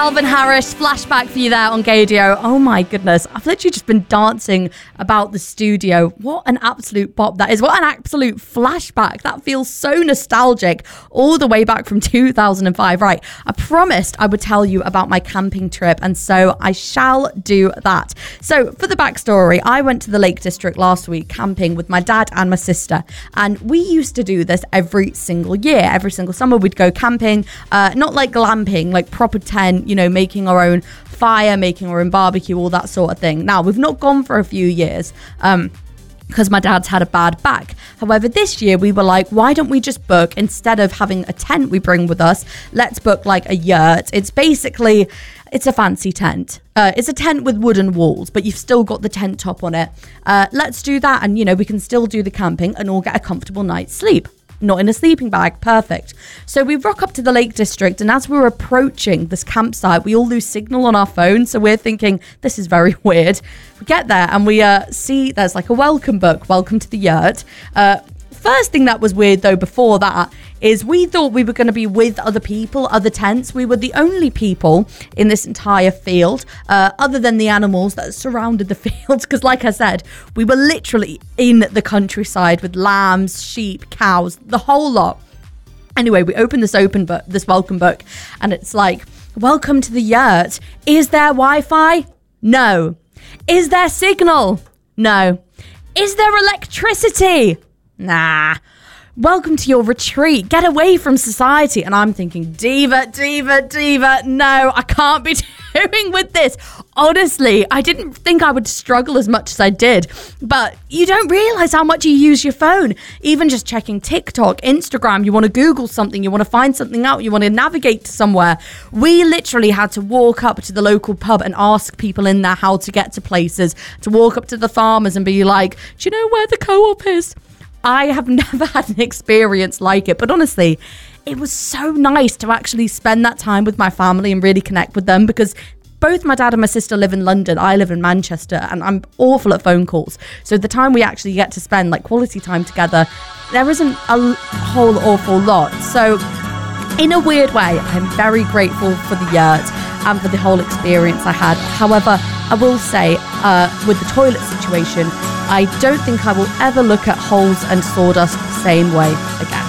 Calvin Harris, flashback for you there on Gaydio. Oh my goodness, I've literally just been dancing about the studio. What an absolute bop that is. What an absolute flashback. That feels so nostalgic, all the way back from 2005. Right, I promised I would tell you about my camping trip, and so I shall do that. So for the backstory, I went to the Lake District last week camping with my dad and my sister, and we used to do this every single year. Every single summer we'd go camping, not like glamping, like proper tent, making our own fire, making our own barbecue, all that sort of thing. Now, we've not gone for a few years because my dad's had a bad back. However, this year we were like, why don't we just book, instead of having a tent we bring with us, let's book like a yurt. It's a fancy tent. It's a tent with wooden walls, but you've still got the tent top on it. Let's do that, and we can still do the camping and all get a comfortable night's sleep. Not in a sleeping bag. Perfect. So we rock up to the Lake District, and as we're approaching this campsite, we all lose signal on our phone. So we're thinking, this is very weird. We get there and we see there's like a welcome book, welcome to the yurt. First thing that was weird though before that is we thought we were going to be with other people, other tents. We were the only people in this entire field, other than the animals that surrounded the field. Because like I said, we were literally in the countryside with lambs, sheep, cows, the whole lot. Anyway, we opened this welcome book, and it's like, welcome to the yurt. Is there Wi-Fi? No. Is there signal? No. Is there electricity? Nah. Welcome to your retreat. Get away from society. And I'm thinking, diva, no, I can't be doing with this. Honestly, I didn't think I would struggle as much as I did. But you don't realize how much you use your phone. Even just checking TikTok, Instagram, you want to Google something, you want to find something out, you want to navigate to somewhere. We literally had to walk up to the local pub and ask people in there how to get to places, to walk up to the farmers and be like, do you know where the co-op is? I have never had an experience like it, but honestly, it was so nice to actually spend that time with my family and really connect with them, because both my dad and my sister live in London. I live in Manchester, and I'm awful at phone calls. So the time we actually get to spend like quality time together, there isn't a whole awful lot. So in a weird way, I'm very grateful for the yurt and for the whole experience I had. However, I will say with the toilet situation, I don't think I will ever look at holes and sawdust the same way again.